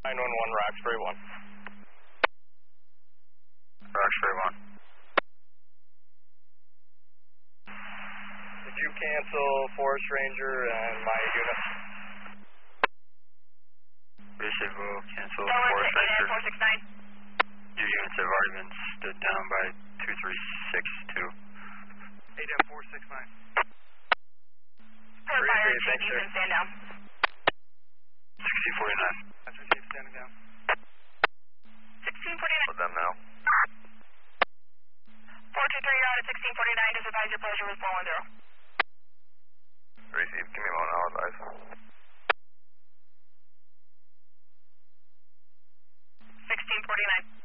911 Roxbury 1. Roxbury 1. Did you cancel Forest Ranger and my unit? Receive will cancel Forest Ranger. 469. Your units have already been stood down by 2362. 8M469. Per fire, change and stand down. 1649. That's received, standing down. 1649. With them now. 423, you're out at 1649. Just advise your pleasure with 410. Receive, give me one, I'll advise. 1649.